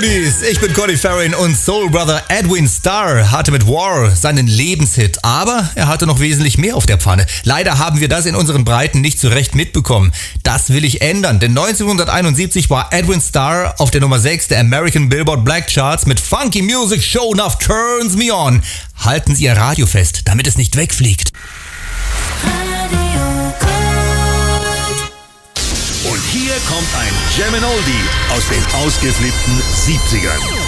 Oldies. Ich bin Conny Farrin und Soul Brother Edwin Starr hatte mit War seinen Lebenshit, aber er hatte noch wesentlich mehr auf der Pfanne. Leider haben wir das in unseren Breiten nicht so recht mitbekommen. Das will ich ändern, denn 1971 war Edwin Starr auf der Nummer 6 der American Billboard Black Charts mit Funky Music Show Enough Turns Me On. Halten Sie Ihr Radio fest, damit es nicht wegfliegt. Und hier kommt ein Jammin' Oldie aus den ausgeflippten 70ern.